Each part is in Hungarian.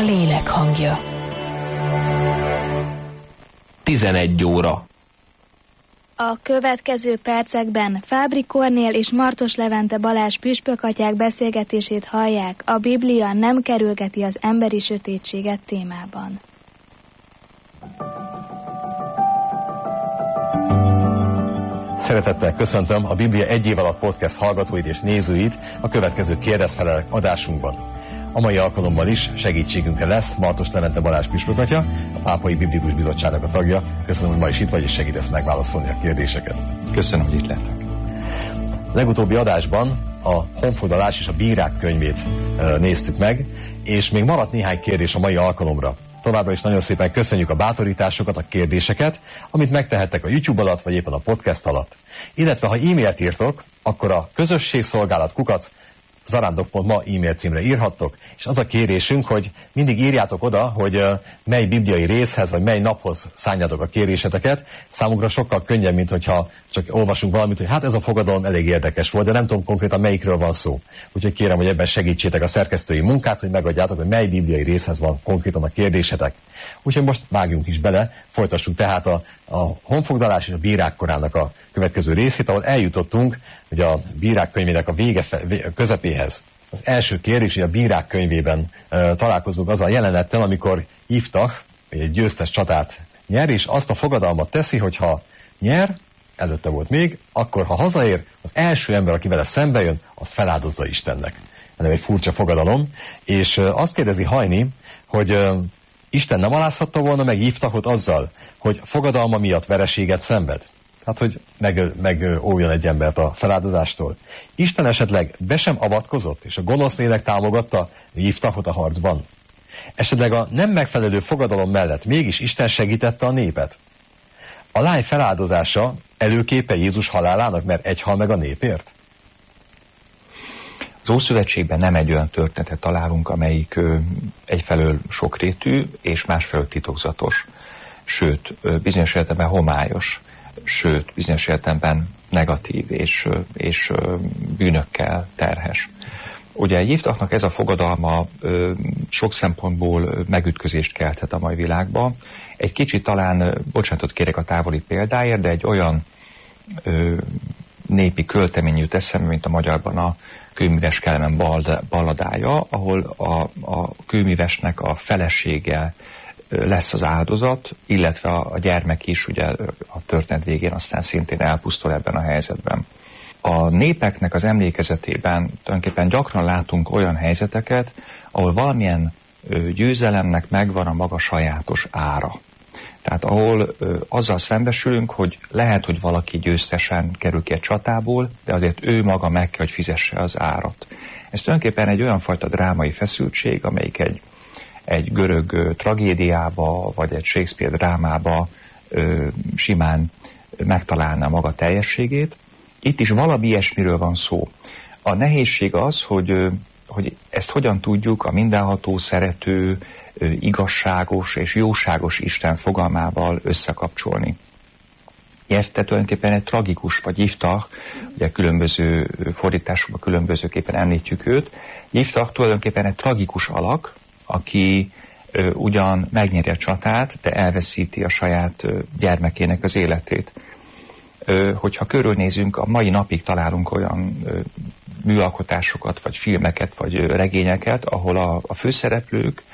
lélek hangja. 11 óra. A következő percekben Fábri Kornél és Martos Levente Balázs püspökatyák beszélgetését hallják a Biblia nem kerülgeti az emberi sötétséget témában. Szeretettel köszöntöm a Biblia egy év alatt podcast hallgatóit és nézőit a következő kérdezfelelek adásunkban. A mai alkalommal is segítségünkre lesz Martos Levente Balázs püspökatya, a Pápai Biblikus Bizottságnak a tagja. Köszönöm, hogy ma is itt vagy, és segítesz megválaszolni a kérdéseket. Köszönöm, hogy itt lettek. Legutóbbi adásban a honfoglalás és a bírák könyvét néztük meg, és még maradt néhány kérdés a mai alkalomra. Továbbra is nagyon szépen köszönjük a bátorításokat, a kérdéseket, amit megtehettek a YouTube alatt, vagy éppen a podcast alatt. Illetve, ha e-mailt írtok, akkor a közösségszolgálat@zarándok.ma e-mail címre írhattok, és az a kérésünk, hogy mindig írjátok oda, hogy mely bibliai részhez, vagy mely naphoz szánjátok a kéréseteket. Számunkra sokkal könnyebb, mint hogyha csak olvasunk valamit, hogy hát ez a fogadalom elég érdekes volt, de nem tudom konkrétan melyikről van szó. Úgyhogy kérem, hogy ebben segítsétek a szerkesztői munkát, hogy megadjátok, hogy mely bibliai részhez van konkrétan a kérdésetek. Úgyhogy most vágjunk is bele, folytassuk tehát a honfoglalás és a bírák korának a következő részét, ahol eljutottunk ugye a bírák könyvének a közepéhez. Az első kérdés, hogy a bírák könyvében találkozunk azzal a jelenettel, amikor Jiftach egy győztes csatát nyer, és azt a fogadalmat teszi, hogy ha nyer, előtte volt még, akkor ha hazaér, az első ember, aki vele szembe jön, azt feláldozza Istennek. Ez egy furcsa fogadalom, és azt kérdezi Hajni, hogy Isten nem alázhatta volna meg Jiftachot azzal, hogy fogadalma miatt vereséget szenved? Hát, hogy megóvjon egy embert a feláldozástól. Isten esetleg be sem avatkozott, és a gonosz lélek támogatta Jiftachot a harcban? Esetleg a nem megfelelő fogadalom mellett mégis Isten segítette a népet? A lány feláldozása előképe Jézus halálának, mert egy hal meg a népért? Az Ószövetségben nem egy olyan történetet találunk, amelyik egyfelől sokrétű, és másfelől titokzatos, sőt, bizonyos értelemben homályos, sőt, bizonyos értelemben negatív és bűnökkel terhes. Ugye Jiftachnak ez a fogadalma sok szempontból megütközést kelthet a mai világban. Egy kicsit talán, bocsánatot kérek a távoli példáért, de egy olyan népi költemény jut eszembe, mint a magyarban a Kőműves Kelemen balladája, ahol a kőművesnek a felesége lesz az áldozat, illetve a gyermek is ugye a történet végén aztán szintén elpusztul ebben a helyzetben. A népeknek az emlékezetében tulajdonképpen gyakran látunk olyan helyzeteket, ahol valamilyen győzelemnek megvan a maga sajátos ára. Tehát ahol azzal szembesülünk, hogy lehet, hogy valaki győztesen kerül ki egy csatából, de azért ő maga meg kell, hogy fizesse az árat. Ez tulajdonképpen egy olyan fajta drámai feszültség, amelyik egy görög tragédiába, vagy egy Shakespeare drámába simán megtalálná maga teljességét. Itt is valami ilyesmiről van szó. A nehézség az, hogy ezt hogyan tudjuk a mindenható, szerető, igazságos és jóságos Isten fogalmával összekapcsolni. Jefte tulajdonképpen egy tragikus, vagy Jiftach, ugye különböző fordításokban különbözőképpen említjük őt. Jiftach tulajdonképpen egy tragikus alak, aki ugyan megnyeri a csatát, de elveszíti a saját gyermekének az életét. Hogyha körülnézünk, a mai napig találunk olyan műalkotásokat, vagy filmeket, vagy regényeket, ahol a főszereplők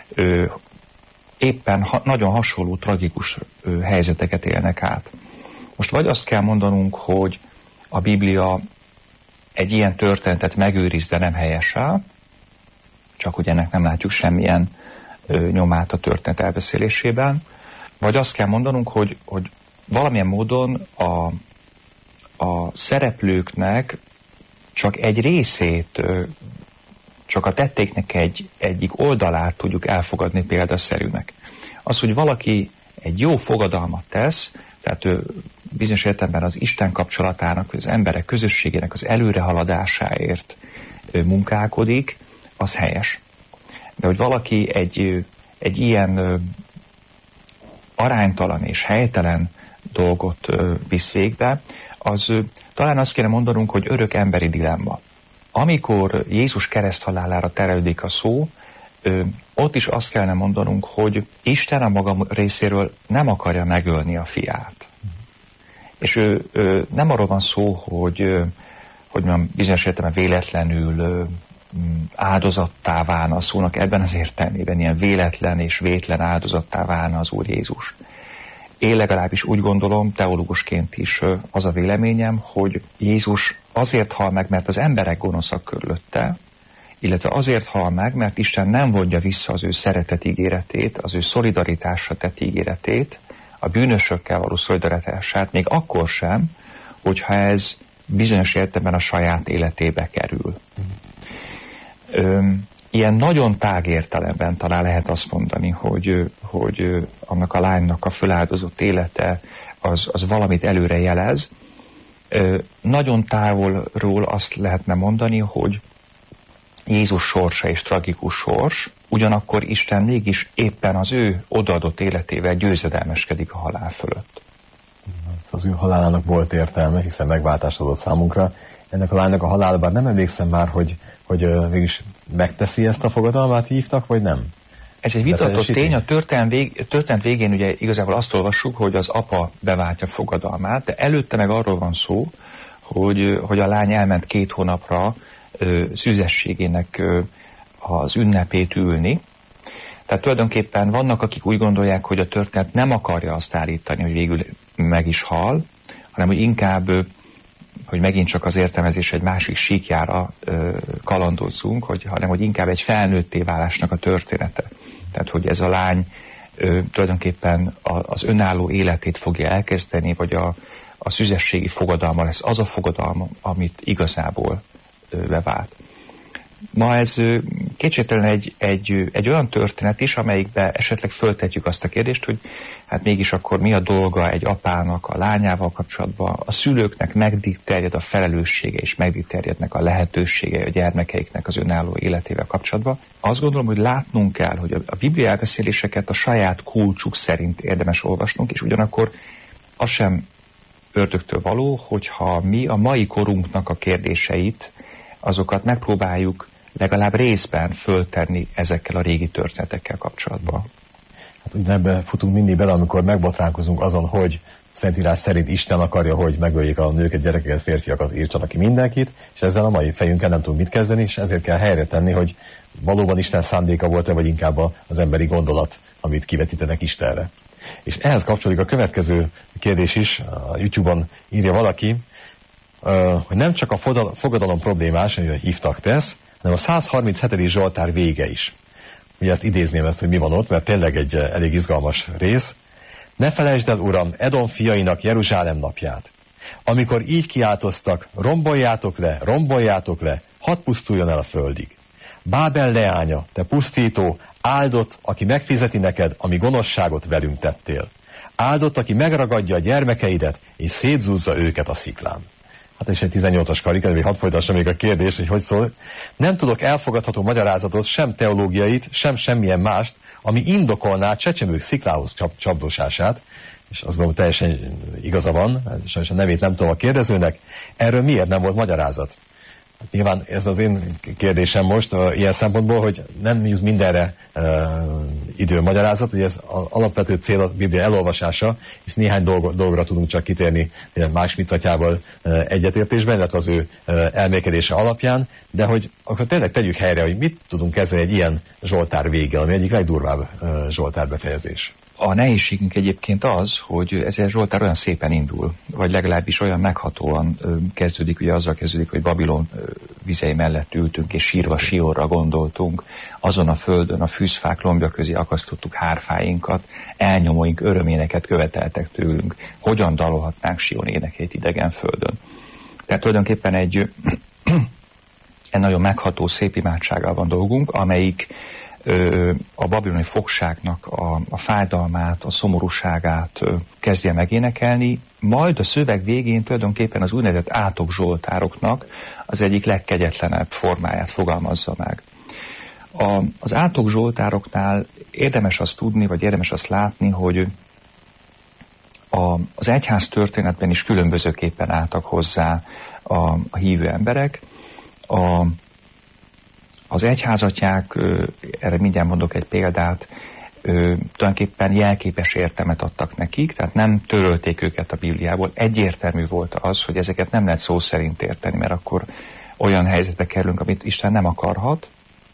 éppen nagyon hasonló tragikus helyzeteket élnek át. Most vagy azt kell mondanunk, hogy a Biblia egy ilyen történetet megőriz, de nem helyesel, csak hogy ennek nem látjuk semmilyen nyomát a történet elbeszélésében, vagy azt kell mondanunk, hogy valamilyen módon a szereplőknek csak egy részét, csak a tettéknek egyik oldalát tudjuk elfogadni példaszerűnek. Az, hogy valaki egy jó fogadalmat tesz, tehát ő bizonyos értelemben az Isten kapcsolatának, az emberek közösségének az előrehaladásáért munkálkodik, az helyes. De hogy valaki egy ilyen aránytalan és helytelen dolgot visz végbe, az talán azt kéne mondanunk, hogy örök emberi dilemma. Amikor Jézus kereszthalálára terelődik a szó, ott is azt kellene mondanunk, hogy Isten a maga részéről nem akarja megölni a fiát. És ő nem arról van szó, hogy bizonyos értelemben véletlenül áldozattá válna a szónak ebben az értelmében, ilyen véletlen és vétlen áldozattá válna az Úr Jézus. Én legalábbis úgy gondolom, teológusként is az a véleményem, hogy Jézus azért hal meg, mert az emberek gonoszak körülötte, illetve azért hal meg, mert Isten nem vonja vissza az ő szeretet ígéretét, az ő szolidaritásra tett ígéretét, a bűnösökkel való szolidaritását, még akkor sem, hogyha ez bizonyos értelemben a saját életébe kerül. Ilyen nagyon tág értelemben talán lehet azt mondani, hogy annak a lánynak a föláldozott élete az valamit előre jelez. Nagyon távolról azt lehetne mondani, hogy Jézus sorsa és tragikus sors, ugyanakkor Isten mégis éppen az ő odaadott életével győzedelmeskedik a halál fölött. Az ő halálának volt értelme, hiszen megváltást adott számunkra. Ennek a lánynak a halála, bár nem emlékszem már, hogy mégis megteszi ezt a fogadalmát, hívtak, vagy nem? Ez egy vitatott tény, a történet végén ugye igazából azt olvassuk, hogy az apa beváltja fogadalmát, de előtte meg arról van szó, hogy a lány elment 2 hónapra szüzességének az ünnepét ülni. Tehát tulajdonképpen vannak, akik úgy gondolják, hogy a történet nem akarja azt állítani, hogy végül meg is hal, hanem hogy inkább, hogy megint csak az értelmezés egy másik síkjára kalandozzunk, hanem hogy inkább egy felnőtté válásnak a története. Tehát, hogy ez a lány tulajdonképpen az önálló életét fogja elkezdeni, vagy a szüzességi fogadalma lesz az a fogadalma, amit igazából bevált. Ma ez kétségtelen egy olyan történet is, amelyikben esetleg föltetjük azt a kérdést, hogy hát mégis akkor mi a dolga egy apának a lányával kapcsolatban, a szülőknek meddig terjed a felelőssége, és meddig terjednek a lehetőségei a gyermekeiknek az önálló életével kapcsolatban. Azt gondolom, hogy látnunk kell, hogy a Biblia elbeszéléseket a saját kulcsuk szerint érdemes olvasnunk, és ugyanakkor az sem ördögtől való, hogyha mi a mai korunknak a kérdéseit, azokat megpróbáljuk legalább részben föltenni ezekkel a régi történetekkel kapcsolatban. Hát ugye ebbe futunk mindig bele, amikor megbotránkozunk azon, hogy Szentírás szerint Isten akarja, hogy megöljék a nőket, gyerekeket, férfiakat, írtsanak ki mindenkit, és ezzel a mai fejünkkel nem tudunk mit kezdeni, és ezért kell helyre tenni, hogy valóban Isten szándéka volt-e, vagy inkább az emberi gondolat, amit kivetítenek Istenre. És ehhez kapcsolódik a következő kérdés is, a YouTube-on írja valaki, hogy nem csak a fogadalom problémás, hogy hívtak tesz, hanem a 137. Zsoltár vége is. Ugye ezt idézném ezt, hogy mi van ott, mert tényleg egy elég izgalmas rész. Ne felejtsd el, Uram, Edom fiainak Jeruzsálem napját. Amikor így kiáltoztak, romboljátok le, hadd pusztuljon el a földig. Bábel leánya, te pusztító, áldott, aki megfizeti neked, ami gonoszságot velünk tettél. Áldott, aki megragadja a gyermekeidet, és szétzúzza őket a sziklán. Hát és egy 18-as karika, még hadd folytassam még a kérdést, hogy szól. Nem tudok elfogadható magyarázatot, sem teológiait, sem semmilyen mást, ami indokolná csecsemők sziklához csapdosását, és azt gondolom, teljesen igaza van, sajnos a nevét nem tudom a kérdezőnek, erről miért nem volt magyarázat? Hát nyilván ez az én kérdésem most, ilyen szempontból, hogy nem jut mindenre idő magyarázat, hogy ez az alapvető cél a Biblia elolvasása, és néhány dolgra tudunk csak kitérni Márk Schmitz atyával egyetértésben, illetve az ő elmélkedése alapján, de hogy akkor tényleg tegyük helyre, hogy mit tudunk kezdeni egy ilyen Zsoltár véggel, ami egyik legdurvább Zsoltár befejezés. A nehézségünk egyébként az, hogy ez a Zsoltár olyan szépen indul, vagy legalábbis olyan meghatóan kezdődik, ugye azzal kezdődik, hogy Babilon vizei mellett ültünk, és sírva Sionra gondoltunk, azon a földön a fűzfák lombja közé akasztottuk hárfáinkat, elnyomóink öröméneket követeltek tőlünk, hogyan dalolhatnánk Sion énekét idegen földön. Tehát tulajdonképpen egy nagyon megható szép imádsággal van dolgunk, amelyik a babiloni fogságnak a fájdalmát, a szomorúságát kezdje megénekelni, majd a szöveg végén tulajdonképpen az úgynevezett átok zsoltároknak az egyik legkegyetlenebb formáját fogalmazza meg. Az átok zsoltároknál érdemes azt tudni, vagy érdemes azt látni, hogy az egyház történetben is különbözőképpen álltak hozzá a hívő emberek. Az egyházatják, erre mindjárt mondok egy példát, tulajdonképpen jelképes értelmet adtak nekik, tehát nem törölték őket a Bibliából. Egyértelmű volt az, hogy ezeket nem lehet szó szerint érteni, mert akkor olyan helyzetbe kerülünk, amit Isten nem akarhat.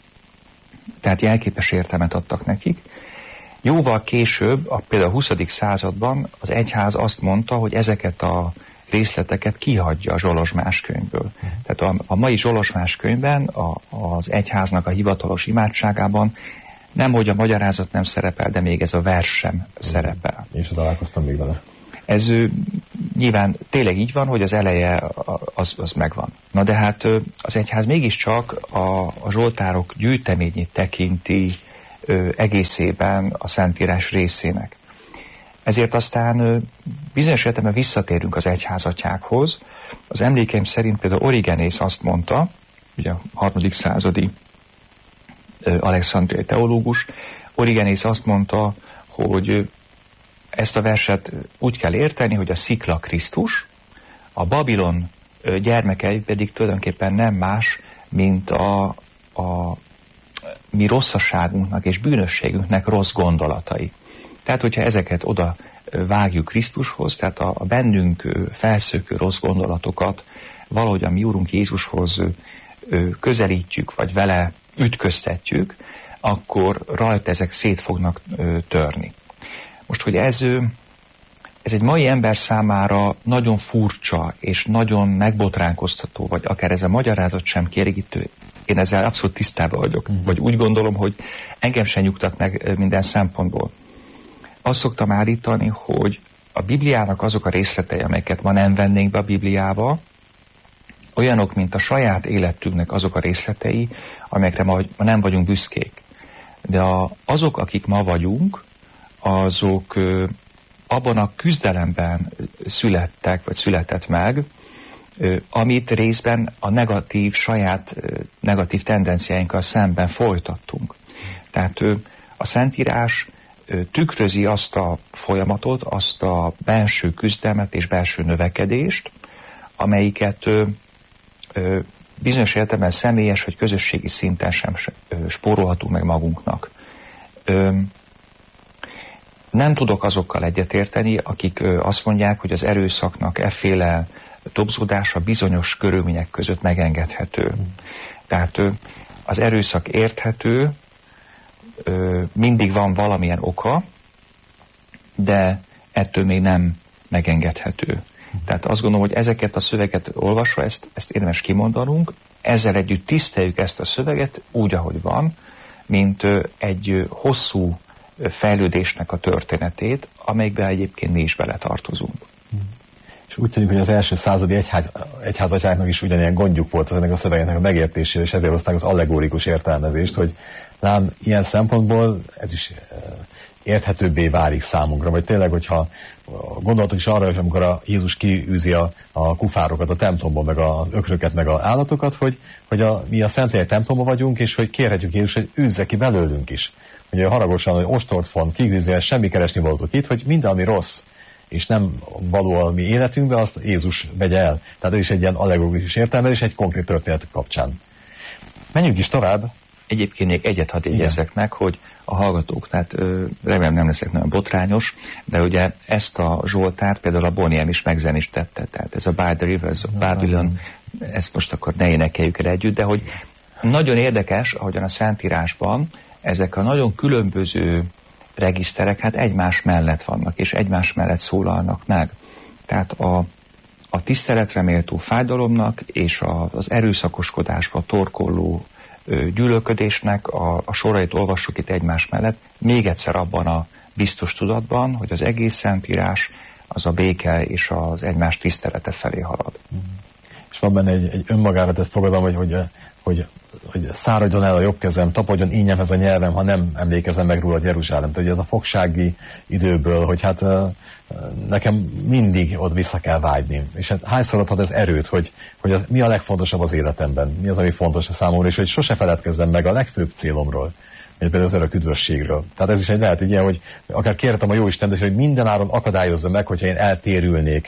Tehát jelképes értelmet adtak nekik. Jóval később, például a 20. században az egyház azt mondta, hogy ezeket a részleteket kihagyja a Zsolozsmás könyvből. Tehát a mai Zsolozsmás könyvben, az egyháznak a hivatalos imádságában nemhogy a magyarázat nem szerepel, de még ez a vers sem szerepel. Én sem találkoztam még vele. Ez nyilván tényleg így van, hogy az eleje az megvan. Na de hát az egyház mégiscsak a zsoltárok gyűjteményét tekinti egészében a Szentírás részének. Ezért aztán bizonyos értelemben visszatérünk az egyházatjákhoz. Az emlékeim szerint például Origenész azt mondta, ugye a 3. századi alexandriai teológus, Origenész azt mondta, hogy ezt a verset úgy kell érteni, hogy a szikla Krisztus, a Babilon gyermekei pedig tulajdonképpen nem más, mint a mi rosszaságunknak és bűnösségünknek rossz gondolatai. Tehát, hogyha ezeket oda vágjuk Krisztushoz, tehát a bennünk felszökő rossz gondolatokat valahogy a mi Úrunk Jézushoz közelítjük, vagy vele ütköztetjük, akkor rajta ezek szét fognak törni. Most, hogy ez egy mai ember számára nagyon furcsa és nagyon megbotránkoztató, vagy akár ez a magyarázat sem kielégítő, én ezzel abszolút tisztában vagyok, vagy úgy gondolom, hogy engem sem nyugtat meg minden szempontból. Azt szoktam állítani, hogy a Bibliának azok a részletei, amelyeket ma nem vennénk be a Bibliába, olyanok, mint a saját életünknek azok a részletei, amelyekre ma nem vagyunk büszkék. De azok, akik ma vagyunk, azok abban a küzdelemben születtek, vagy született meg, amit részben a saját negatív tendenciáinkkal szemben folytattunk. Tehát a Szentírás tükrözi azt a folyamatot, azt a belső küzdelmet és belső növekedést, amelyiket bizonyos értelemben személyes vagy közösségi szinten sem spórolhatunk meg magunknak. Nem tudok azokkal egyetérteni, akik azt mondják, hogy az erőszaknak efféle dobzódása bizonyos körülmények között megengedhető. Tehát az erőszak érthető, mindig van valamilyen oka, de ettől még nem megengedhető. Tehát azt gondolom, hogy ezeket a szöveget olvasva, ezt érdemes kimondanunk, ezzel együtt tiszteljük ezt a szöveget úgy, ahogy van, mint egy hosszú fejlődésnek a történetét, amelyikben egyébként mi is beletartozunk. És úgy tűnik, hogy az első századi egyházatjáknak is ugyanilyen gondjuk volt ennek a szövegnek a megértésére, és ezért hozták az allegórikus értelmezést, hogy lám, ilyen szempontból ez is érthetőbbé válik számunkra, vagy tényleg, hogyha gondolatok is arra, hogy amikor Jézus kiűzi a kufárokat a templomba, meg az ökröket, meg az állatokat, hogy mi a Szentlélek templomba vagyunk, és hogy kérhetjük Jézus, hogy űzze ki belőlünk is. Hogy haragosan, hogy ostort font, kiűzni, semmi keresni valótok itt, hogy minden, ami rossz, és nem való a mi életünkbe, azt Jézus vegye el. Tehát ez is egy ilyen allegorikus értelmezés egy konkrét történet kapcsán. Menjünk is tovább. Egyébként még egyet hadd jegyezzek meg, hogy a hallgatók, tehát remélem nem leszek nagyon botrányos, de ugye ezt a Zsoltárt például a Boniem is megzenistette, tehát ez a By the Rivers of Babylon, ezt most akkor ne énekeljük el együtt, de hogy nagyon érdekes, ahogyan a Szentírásban ezek a nagyon különböző regiszterek hát egymás mellett vannak, és egymás mellett szólalnak meg. Tehát a tiszteletre méltó fájdalomnak és az erőszakoskodásba torkolló gyűlölködésnek a sorait olvassuk itt egymás mellett, még egyszer abban a biztos tudatban, hogy az egész Szentírás az a béke és az egymás tisztelete felé halad. És van benne egy önmagára tett fogadalom, hogy száradjon el a jobb kezem, tapadjon ínyemhez a nyelvem, ha nem emlékezem meg rólad Jeruzsálem. Tehát ez a fogsági időből, hogy hát nekem mindig ott vissza kell vágyni. És hát hányszor adhat ez erőt, hogy mi a legfontosabb az életemben, mi az, ami fontos a számomra, és hogy sose feledkezzem meg a legfőbb célomról, például az örök üdvösségről. Tehát ez is lehet egy ilyen, hogy akár kérhetem a Jóisten, hogy minden áron akadályozza meg, hogyha én eltérülnék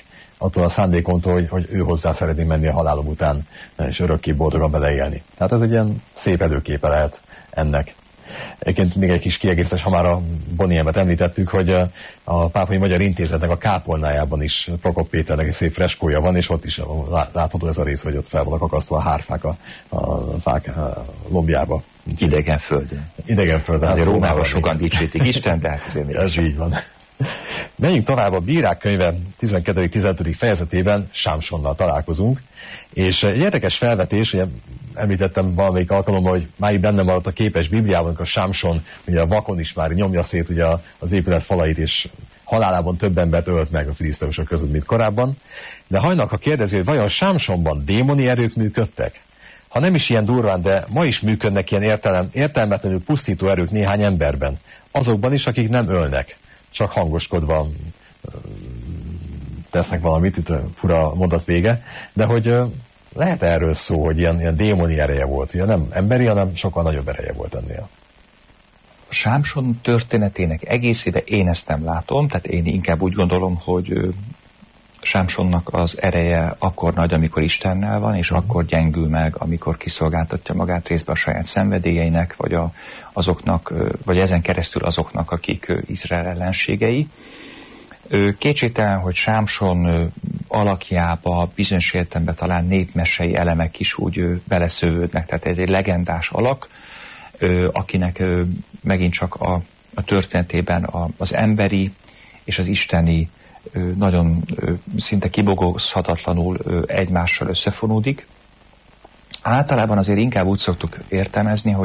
attól a szándékomtól, hogy ő hozzá szeretné menni a halálom után, és örökké boldogan beleélni. Tehát ez egy ilyen szép előképe lehet ennek. Egyébként még egy kis kiegészítés, ha már a Bonniemet említettük, hogy a Pápai Magyar Intézetnek a kápolnájában is Prokop Péternek egy szép freskója van, és ott is látható ez a rész, hogy ott fel vannak akasztva a hárfák a fák lombjába. Idegen földön. Idegen földön. Azért Rómában sokan dicsítik Isten, de hát azért ez így van. Menjünk tovább, a Bírák könyve 12.-15. fejezetében Sámsonnal találkozunk, és egy érdekes felvetés, ugye említettem valamelyik alkalommal, hogy máig benne maradt a képes Bibliában, amikor Sámson ugye a vakon is már nyomja szét ugye az épület falait, és halálában több embert ölt meg a filiszteusok között, mint korábban. De hajnak, ha kérdezi, hogy vajon Sámsonban démoni erők működtek? Ha nem is ilyen durván, de ma is működnek ilyen értelmetlenül pusztító erők néhány emberben. Azokban is, akik nem ölnek, csak hangoskodva tesznek valamit, itt fura mondat vége, de hogy lehet erről szó, hogy ilyen démoni ereje volt, ugye nem emberi, hanem sokkal nagyobb ereje volt ennél. A Sámson történetének egészében én ezt nem látom, tehát én inkább úgy gondolom, hogy Sámsonnak az ereje akkor nagy, amikor Istennel van, és akkor gyengül meg, amikor kiszolgáltatja magát részben a saját szenvedélyeinek, vagy ezen keresztül azoknak, akik Izrael ellenségei. Kétségtelen, hogy Sámson alakjába bizonyos értelemben talán népmesei elemek is úgy beleszövődnek, tehát ez egy legendás alak, akinek megint csak a történetében az emberi és az isteni nagyon szinte kibogozhatatlanul egymással összefonódik. Általában azért inkább úgy szoktuk értelmezni, hogy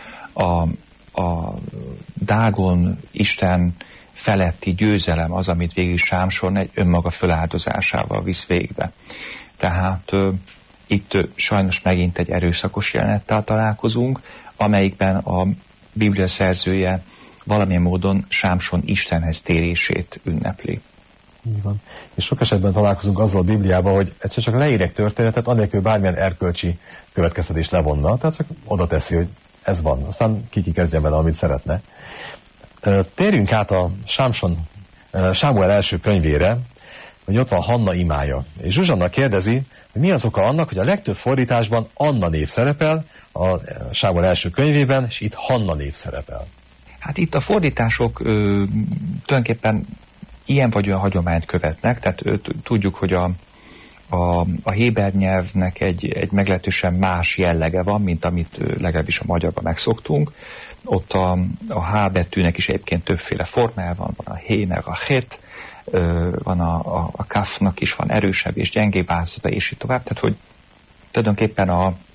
a Dágon Isten feletti győzelem az, amit végül Sámson egy önmaga föláldozásával visz végbe. Tehát itt sajnos megint egy erőszakos jelenettel találkozunk, amelyikben a Biblia szerzője valamilyen módon Sámson Istenhez térését ünnepli. Így van. És sok esetben találkozunk azzal a Bibliában, hogy egyszer csak leír egy történetet, anélkül bármilyen erkölcsi következtetést levonna, tehát csak oda teszi, hogy ez van. Aztán ki kezdje vele, amit szeretne. Térjünk át a Sámuel első könyvére, hogy ott van Hanna imája. És Zsuzsanna kérdezi, hogy mi az oka annak, hogy a legtöbb fordításban Anna név szerepel, a Sámuel első könyvében, és itt Hanna név szerepel. Hát itt a fordítások tulajdonképpen ilyen vagy olyan hagyományt követnek, tehát tudjuk, hogy a héber nyelvnek egy meglehetősen más jellege van, mint amit legalábbis a magyarban megszoktunk. Ott a H betűnek is egyébként többféle formája van a hé, meg a het, van a kafnak is van erősebb és gyengébb változata, és így tovább. Tehát, hogy tulajdonképpen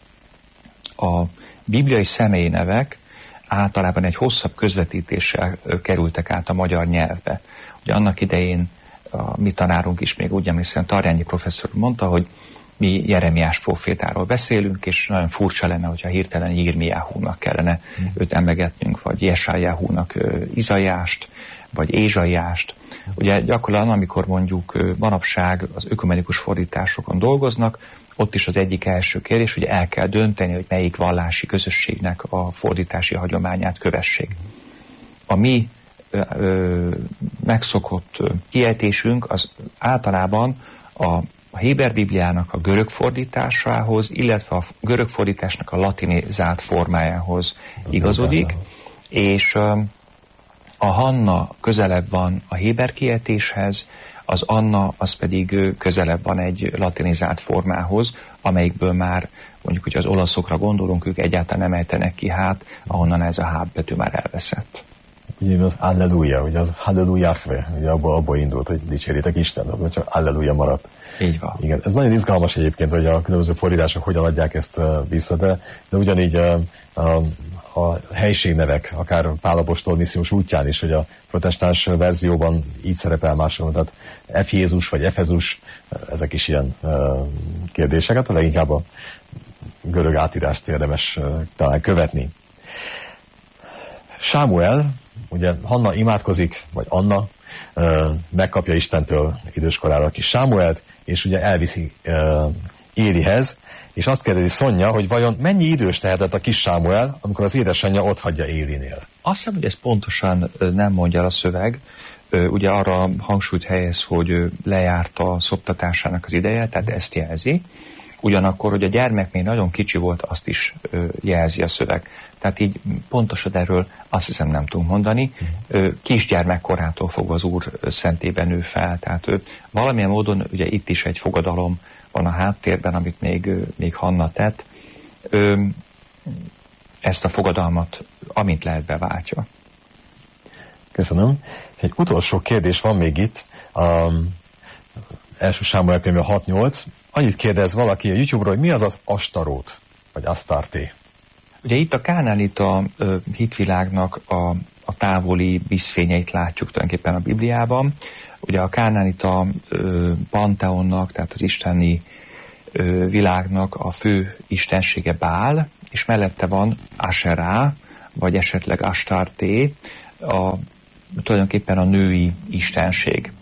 a bibliai személyi nevek általában egy hosszabb közvetítéssel kerültek át a magyar nyelvbe. Ugye annak idején a mi tanárunk is még úgy emlékszem, Tarjányi professzor mondta, hogy mi Jeremiás profétáról beszélünk, és nagyon furcsa lenne, hogyha hirtelen Jirmiáhúnak kellene őt emlegetnünk, vagy Jesájáhúnak Izaiást, vagy Ézsaiást. Ugye gyakorlatilag, amikor mondjuk manapság az ökumenikus fordításokon dolgoznak, ott is az egyik első kérdés, hogy el kell dönteni, hogy melyik vallási közösségnek a fordítási hagyományát kövessék. A mi megszokott kiejtésünk az általában a Héber Bibliának a görög fordításához, illetve a görög fordításnak a latinizált formájához igazodik, és a Hanna közelebb van a héber kiejtéshez, az Anna az pedig közelebb van egy latinizált formához, amelyikből már mondjuk, hogy az olaszokra gondolunk, ők egyáltalán nem ejtenek ki hát, ahonnan ez a H betű már elveszett. Ugye az Alleluja, ugye az Hallelujahve, ugye abból indult, hogy dicséritek Isten, csak Alleluja maradt. Így van. Igen, ez nagyon izgalmas egyébként, hogy a különböző fordítások hogyan adják ezt vissza, de ugyanígy a helységnevek, akár Pál apostol missziós útján is, hogy a protestáns verzióban így szerepel máshol, tehát Efézus vagy Efezus, ezek is ilyen kérdések, hát leginkább a görög átírást érdemes talán követni. Sámuel, ugye Hanna imádkozik, vagy Anna, megkapja Istentől időskorára a kis Sámuelt, és ugye elviszi Élihez, és azt kérdezi Szonya, hogy vajon mennyi idős tehetett a kis Sámuel, amikor az édesanyja otthagyja Élinél. Azt hiszem, hogy ez pontosan nem mondja a szöveg. ugye arra hangsúlyt helyez, hogy lejárt a szoptatásának az ideje, tehát ezt jelzi. Ugyanakkor, hogy a gyermek még nagyon kicsi volt, azt is jelzi a szöveg. Tehát így pontosan erről azt hiszem nem tudunk mondani. Kisgyermekkorától fogva az Úr szentében nő fel. Tehát valamilyen módon ugye itt is egy fogadalom van a háttérben, amit még Hanna tett. Ezt a fogadalmat, amint lehet, beváltja. Köszönöm. Egy utolsó kérdés van még itt. Első Sámuel könyve 6-8. Annyit kérdez valaki a YouTube-ról, hogy mi az Astarót, vagy Asztarté? Ugye itt a kánánita hitvilágnak a távoli vízfényeit látjuk tulajdonképpen a Bibliában. Ugye a kánánita panteonnak, tehát az isteni világnak a fő istensége Bál, és mellette van Aserá, vagy esetleg Astarté, tulajdonképpen a női istenség.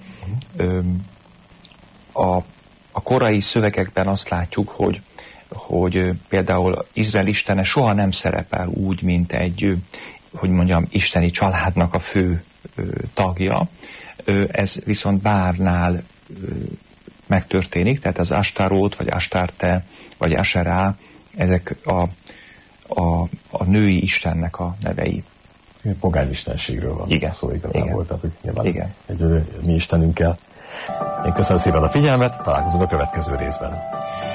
A korai szövegekben azt látjuk, hogy például Izrael istene soha nem szerepel úgy, mint egy, hogy mondjam, isteni családnak a fő tagja. Ez viszont Bálnál megtörténik, tehát az Astarót, vagy Astarte, vagy Aserá, ezek a női istennek a nevei. Pogány istenségről van szó igazából, tehát hogy nyilván egy mi istenünkkel. Én köszönöm szépen a figyelmet, találkozunk a következő részben.